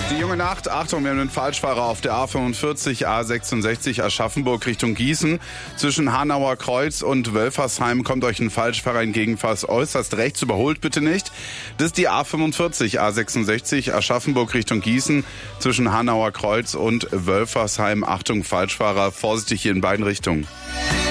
Die junge Nacht, Achtung, wir haben einen Falschfahrer auf der A45, A66 Aschaffenburg Richtung Gießen. Zwischen Hanauer Kreuz und Wölfersheim kommt euch ein Falschfahrer entgegen, fast äußerst rechts, überholt bitte nicht. Das ist die A45, A66 Aschaffenburg Richtung Gießen. Zwischen Hanauer Kreuz und Wölfersheim, Achtung, Falschfahrer, vorsichtig hier in beiden Richtungen.